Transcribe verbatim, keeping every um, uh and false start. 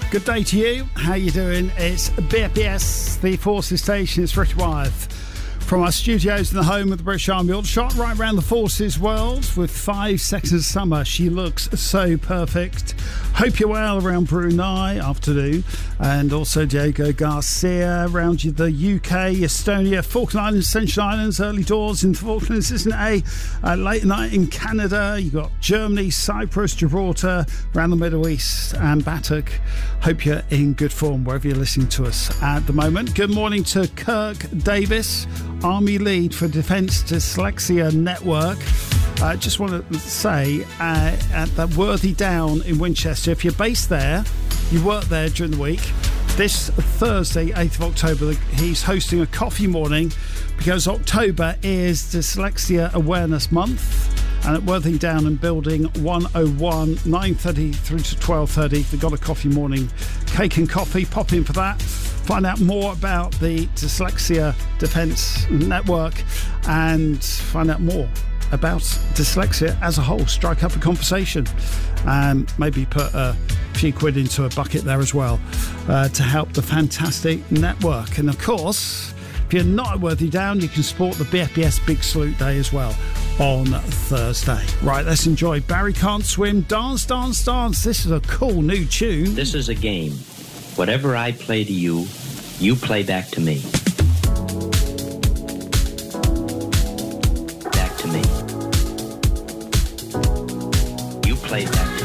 Good day to you. How you doing? It's B F B S, the Forces Station. It's Richard Wyeth from our studios in the home of the British Army. All shot right around the Forces world with five seconds of summer. She looks so perfect. Hope you're well around Brunei afternoon, and also Diego Garcia around the U K, Estonia, Falkland Islands, Central Islands, early doors in the Falklands, isn't it? Uh, late night in Canada. You've got Germany, Cyprus, Gibraltar, around the Middle East, and Batuk. Hope you're in good form wherever you're listening to us at the moment. Good morning to Kirk Davis, Army Lead for Defence Dyslexia Network. I uh, just want to say uh, at that Worthy Down in Winchester, if you're based there, you work there during the week, this Thursday, eighth of October, he's hosting a coffee morning because October is Dyslexia Awareness Month. And at Worthing Down in Building one oh one, nine thirty through to twelve thirty, they've got a coffee morning, cake and coffee. Pop in for that. Find out more about the Dyslexia Defence Network and find out more about dyslexia as a whole. Strike up a conversation and maybe put a few quid into a bucket there as well uh, to help the fantastic network. And of course, if you're not at Worthy Down, you can support the B F B S Big Salute Day as well on Thursday. Right, let's enjoy Barry Can't Swim, Dance, Dance, Dance. This is a cool new tune. This is a game. Whatever I play to you, you play back to me. Back to me. You play back to me.